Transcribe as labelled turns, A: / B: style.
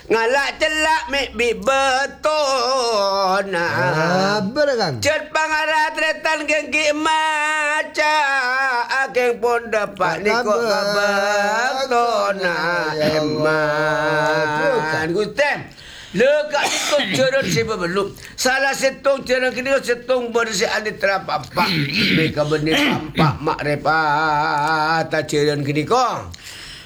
A: Ngalak celak mek bi beton.
B: Berang.
A: Cet pangarah tretan gengki maca. Akeng pun dapat ni kok beton. Eman. Gustem. Lekak setong cerut siapa belum. Salah setong cerut kini setong bersih ane terapak. Mereka benih tampak mak repa. Tak cerut kini kong.